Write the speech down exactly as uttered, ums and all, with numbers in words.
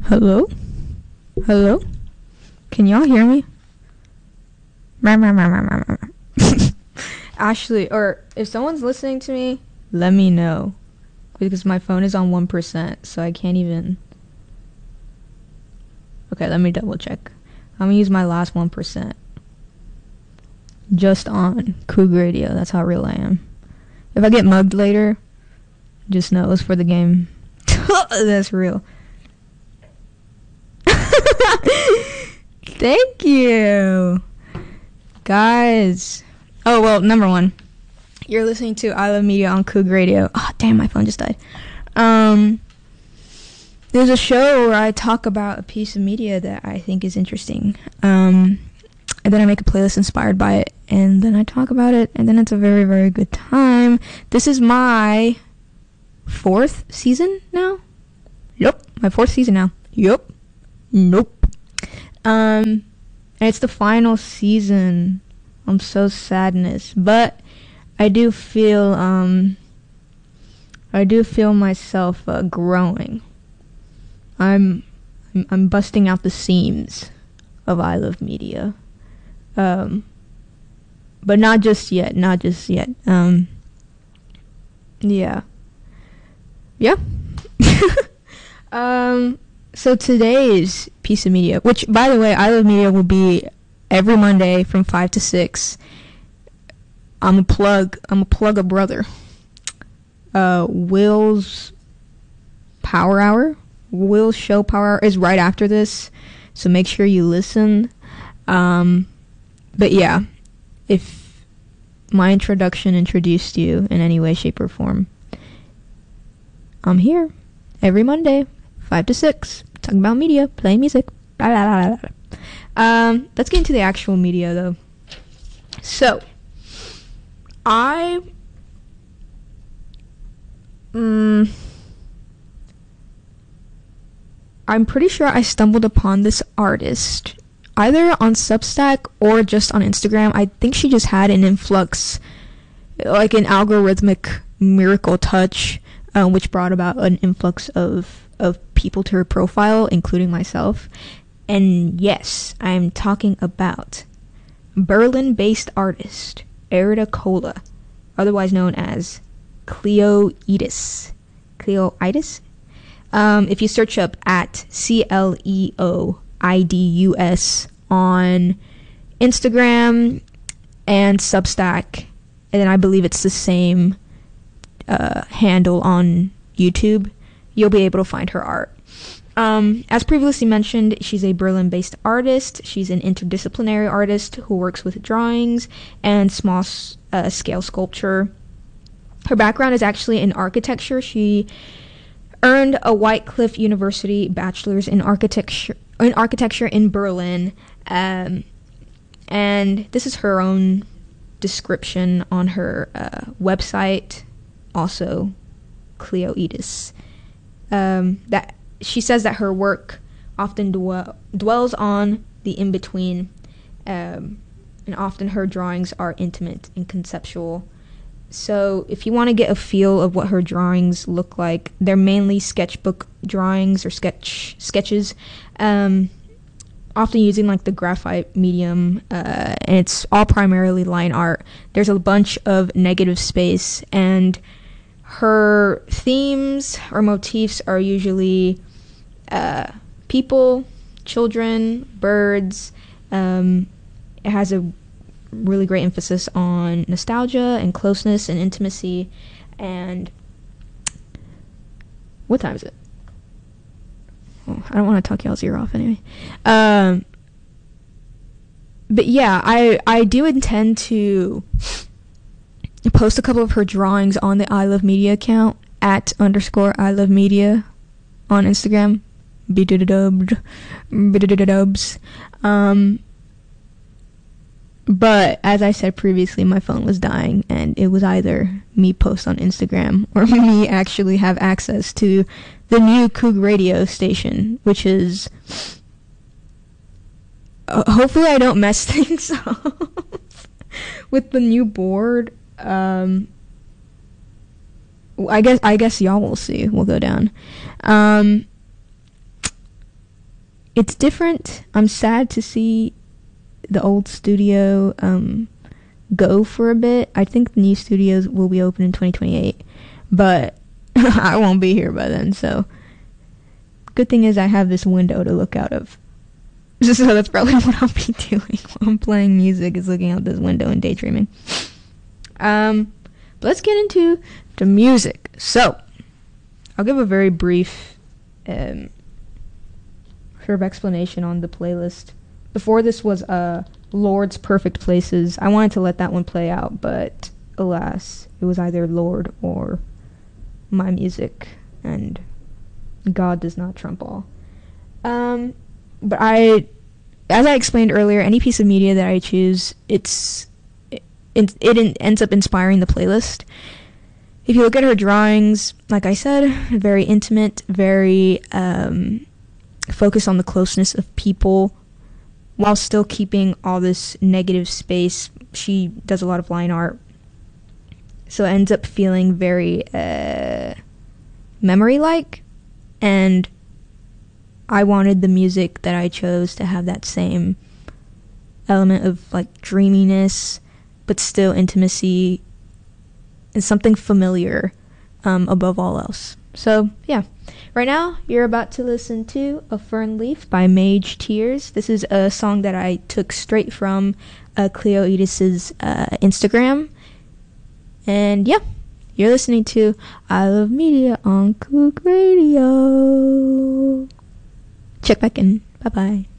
Hello? Hello? Can y'all hear me? Ashley, or if someone's listening to me, let me know. Because my phone is on one percent, so I can't even... Okay, let me double check. I'm gonna use my last one percent. Just on Coog Radio, that's how real I am. If I get mugged later, just know it was for the game. That's real. Thank you, guys. Oh, well, number one, you're listening to I Love Media on Coog Radio. Oh, damn, my phone just died. Um, there's a show where I talk about a piece of media that I think is interesting. Um, and then I make a playlist inspired by it, and then I talk about it, and then it's a very, very good time. This is my fourth season now? Yup, my fourth season now. Yup. Nope. Um, and it's the final season. I'm so sadness, but I do feel, um, I do feel myself uh, growing. I'm, I'm, I'm busting out the seams of I Love Media. Um, but not just yet, not just yet. Um, yeah. Yeah. um, so today's piece of media, which, by the way, I Love Media will be every Monday from five to six. I'm a plug, I'm a plug a brother. Uh, Will's Power Hour, Will's Show Power Hour is right after this, so make sure you listen. Um, but yeah, if my introduction introduced you in any way, shape, or form, I'm here every Monday, five to six, talking about media, playing music, blah, blah, blah, blah. Um, let's get into the actual media, though. So, I, um, I'm pretty sure I stumbled upon this artist either on Substack or just on Instagram. I think she just had an influx, like an algorithmic miracle touch, um, which brought about an influx of, of people to her profile, including myself. And yes, I'm talking about Berlin-based artist Erida Cola, otherwise known as Cleoidis. Cleoidis? Um, if you search up at C L E O I D U S on Instagram and Substack, and then I believe it's the same uh, handle on YouTube, you'll be able to find her art. Um, as previously mentioned, she's a Berlin-based artist. She's an interdisciplinary artist who works with drawings and small-scale uh, sculpture. Her background is actually in architecture. She earned a White Cliff University bachelor's in architecture in architecture in Berlin, um, and this is her own description on her uh, website. Also, Cleoidis. Um, that. She says that her work often dwell, dwells on the in-between, um, and often her drawings are intimate and conceptual. So if you want to get a feel of what her drawings look like, they're mainly sketchbook drawings or sketch sketches, um, often using like the graphite medium, uh, and it's all primarily line art. There's a bunch of negative space, and her themes or motifs are usually uh, people, children, birds. Um, it has a really great emphasis on nostalgia and closeness and intimacy. And what time is it? Oh, I don't want to talk y'all's ear off anyway. Um, but yeah, I I do intend to post a couple of her drawings on the I Love Media account at underscore I Love Media on Instagram. Be-da-da-dubs. Be-da-da-dubs. Um, but as I said previously, my phone was dying, and it was either me post on Instagram or me actually have access to the new Coog Radio station, which is... Uh, hopefully I don't mess things up with the new board. Um, I guess I guess y'all will see. We'll go down. Um, it's different. I'm sad to see the old studio um, go for a bit. I think the new studios will be open in twenty twenty-eight, but I won't be here by then, so good thing is I have this window to look out of. So that's probably what I'll be doing while I'm playing music, is looking out this window and daydreaming. Um, but let's get into the music. So, I'll give a very brief um, sort of explanation on the playlist. Before this was uh, Lord's Perfect Places. I wanted to let that one play out, but alas, it was either Lord or my music, and God does not trump all. Um, but I, as I explained earlier, any piece of media that I choose, it's it, it, it ends up inspiring the playlist. If you look at her drawings, like I said, very intimate, very um, focused on the closeness of people, while still keeping all this negative space. She does a lot of line art, so it ends up feeling very uh, memory-like, and I wanted the music that I chose to have that same element of like dreaminess, but still intimacy and something familiar um, above all else. So yeah, right now you're about to listen to A Fern Leaf by Mage Tears. This is a song that I took straight from uh, Cleo Edis's uh, Instagram. And yeah, you're listening to I Love Media on Kook Radio. Check back in. Bye bye.